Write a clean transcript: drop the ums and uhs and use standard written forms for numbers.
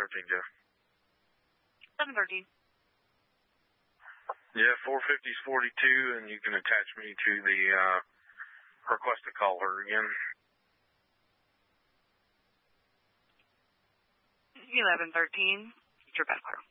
1113, Jeff. 713. Yeah, 450's 42, and you can attach me to the request to call her again. 1113, your best clear.